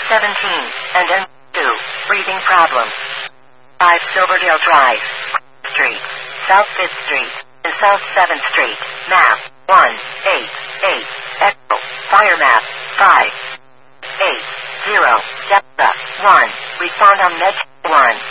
17, and N2, breathing problems. 5 Silverdale Drive, Street, South 5th Street, and South 7th Street, map, 188, Echo, fire map, 580, Delta, 1, respond on med 1.